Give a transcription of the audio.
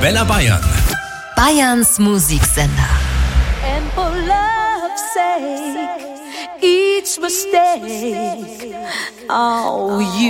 Arabella Bayern. Bayerns Musiksender. And for love's sake, each mistake, oh, you